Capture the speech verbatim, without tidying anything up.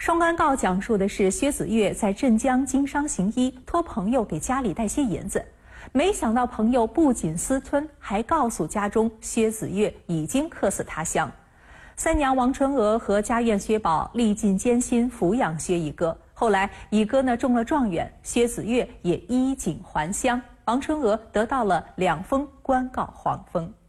双官告讲述的是薛子越在镇江经商行医，托朋友给家里带些银子，没想到朋友不仅私吞，还告诉家中薛子越已经客死他乡。三娘王春娥和家院薛宝历尽艰辛抚养薛乙歌，后来乙歌呢中了状元，薛子越也衣锦还乡，王春娥得到了两封官告皇封。